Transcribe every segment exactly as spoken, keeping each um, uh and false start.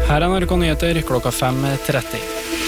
Her er N R K Nyheter klokka fem tretti.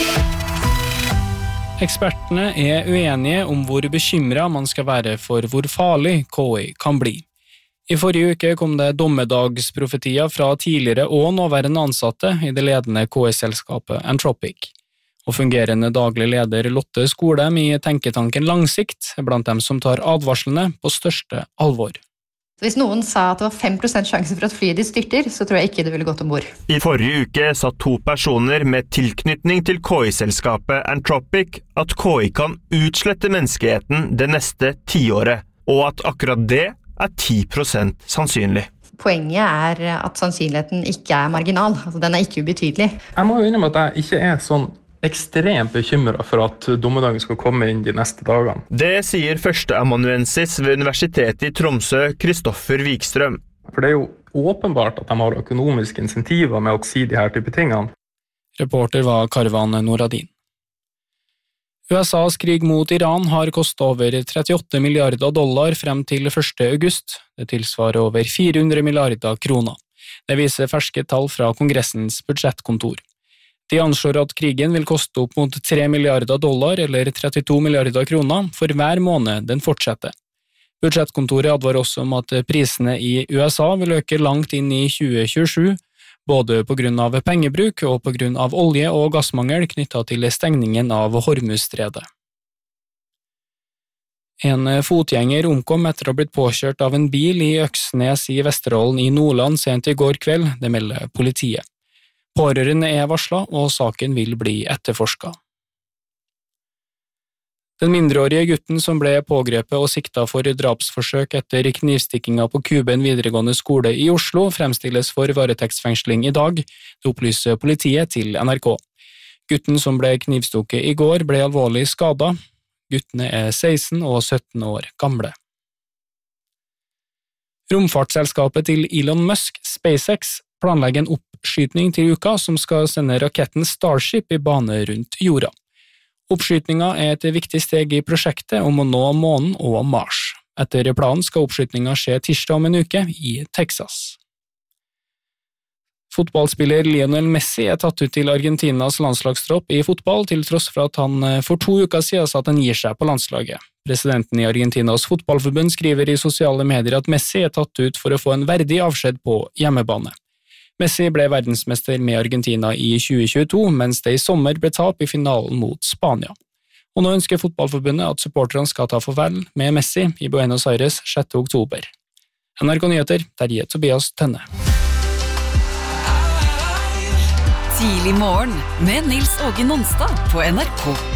Ekspertene er uenige om hvor bekymret man skal være for hvor farlig K I kan bli. I forrige uke kom det dommedagsprofetier fra tidligere og nåværende ansatte i det ledende K I-selskapet Anthropic. Og fungerende daglig leder Lotte Skolem i tenketanken Langsikt er blant dem som tar advarslene på største alvor. Hvis noen sa at det var fem prosent sjanse for at flyet ditt styrter, så tror jeg ikke det ville gått ombord. I forrige uke sa to personer med tilknytning til K I-selskapet Anthropic at K I kan utslette menneskeheten det neste tiåret, og at akkurat det er ti prosent sannsynlig. Poenget er at sannsynligheten ikke er marginal, altså den er ikke ubetydelig. Jeg må jo innrømme at jeg ikke er sånn ekstremt bekymret for at dommedagen skal komme inn de neste dagene. Det sier førsteamanuensis ved Universitetet i Tromsø, Kristoffer Wikstrøm. For det er jo åpenbart at de har økonomiske insentiver med å si de her type tingene. Reporter var Karvan Noradin. U S A's krig mot Iran har kostet over trettiåtte milliarder dollar frem til første august. Det tilsvarer over fire hundre milliarder kroner. Det viser ferske tall fra Kongressens budsjettkontor. De anslår at krigen vil koste opp mot tre milliarder dollar eller trettito milliarder kroner for hver måned den fortsetter. Budsjettkontoret advarer også om at prisene i U S A vil øke langt inn i tjue tjuesju, både på grunn av pengebruk og på grunn av olje- og gassmangel knyttet til stengningen av Hormuzstredet. En fotgjenger omkom etter å ha blitt påkjørt av en bil i Øksnes i Vesterålen i Nordland sent i går kveld, det melder politiet. Pårørende er varslet, og saken vil bli etterforsket. Den mindreårige gutten som ble pågrepet og siktet for drapsforsøk etter knivstikkinga på Kuben videregående skole i Oslo fremstilles for varetektsfengsling i dag, det opplyser politiet til N R K. Gutten som ble knivstukket i går ble alvorlig skadet. Guttene er seksten og sytten år gamle. Romfartsselskapet til Elon Musk, SpaceX, planlegger en oppskytning til uka som skal sende raketten Starship i bane rundt jorda. Oppskytninga er et viktig steg i prosjektet om å nå månen og Mars. Etter planen skal oppskytninga skje tirsdag om en uke i Texas. Fotballspiller Lionel Messi er tatt ut til Argentinas landslagstropp i fotball, til tross for at han for to uker siden sa at han gir seg på landslaget. Presidenten i Argentinas fotballforbund skriver i sosiale medier at Messi er tatt ut for å få en verdig avskjed på hjemmebane. Messi ble verdensmester med Argentina i tjue tjueto, mens det i sommer ble tap i finalen mot Spania. Og nå ønsker fotballforbundet at supporterne skal ta farvel med Messi i Buenos Aires sjette oktober. N R K Nyheter, Terje Tobias Tønne. Tidlig morgen med Nils Åge Nonstad på N R K